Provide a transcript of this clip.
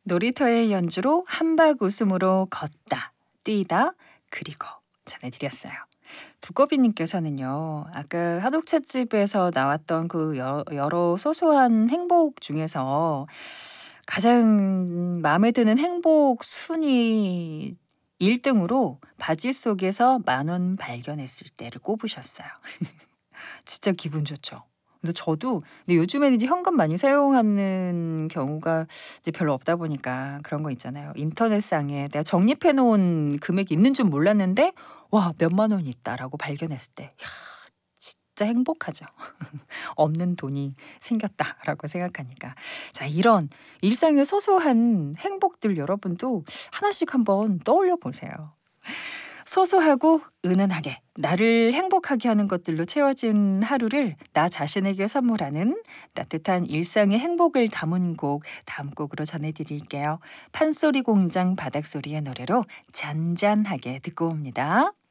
놀이터의 연주로 한박 웃음으로 걷다, 뛰다, 그리고 전해드렸어요. 두꺼비님께서는요, 아까 한옥찻집에서 나왔던 그 여러 소소한 행복 중에서 가장 마음에 드는 행복 순위 1등으로 바지 속에서 10,000원 발견했을 때를 꼽으셨어요. 진짜 기분 좋죠. 근데 요즘에는 이제 현금 많이 사용하는 경우가 이제 별로 없다 보니까 그런 거 있잖아요. 인터넷상에 내가 적립해 놓은 금액이 있는 줄 몰랐는데 '와 몇만 원이 있다.'라고 발견했을 때 야 진짜 행복하죠. '없는 돈이 생겼다.'라고 생각하니까. 자 이런 일상의 소소한 행복들 여러분도 하나씩 한번 떠올려 보세요. 소소하고 은은하게 나를 행복하게 하는 것들로 채워진 하루를 나 자신에게 선물하는 따뜻한 일상의 행복을 담은 곡 다음 곡으로 전해드릴게요. 판소리 공장 바닥소리의 노래로 잔잔하게 듣고 옵니다.